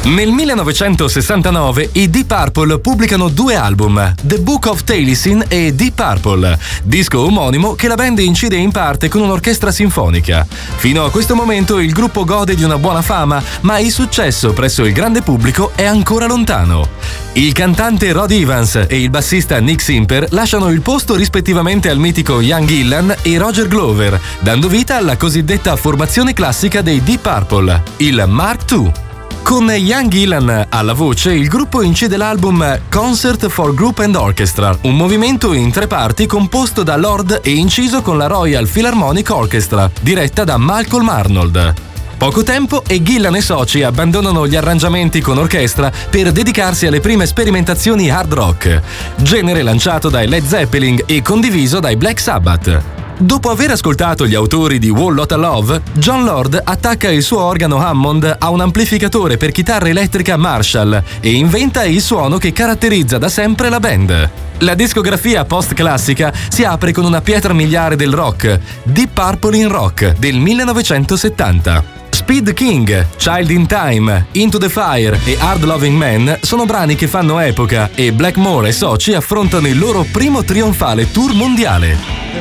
Nel 1969 i Deep Purple pubblicano 2 album, The Book of Taliesin e Deep Purple, disco omonimo che la band incide in parte con un'orchestra sinfonica. Fino a questo momento il gruppo gode di una buona fama, ma il successo presso il grande pubblico è ancora lontano. Il cantante Rod Evans e il bassista Nick Simper lasciano il posto rispettivamente al mitico Ian Gillan e Roger Glover, dando vita alla cosiddetta formazione classica dei Deep Purple, il Mark II. Con Ian Gillan alla voce, il gruppo incide l'album Concert for Group and Orchestra, un movimento in 3 parti composto da Lord e inciso con la Royal Philharmonic Orchestra, diretta da Malcolm Arnold. Poco tempo e Gillan e soci abbandonano gli arrangiamenti con orchestra per dedicarsi alle prime sperimentazioni hard rock, genere lanciato dai Led Zeppelin e condiviso dai Black Sabbath. Dopo aver ascoltato gli autori di Whole Lotta Love, Jon Lord attacca il suo organo Hammond a un amplificatore per chitarra elettrica Marshall e inventa il suono che caratterizza da sempre la band. La discografia post-classica si apre con una pietra miliare del rock, Deep Purple in Rock del 1970. Speed King, Child in Time, Into the Fire e Hard Loving Man sono brani che fanno epoca e Blackmore e soci affrontano il loro primo trionfale tour mondiale.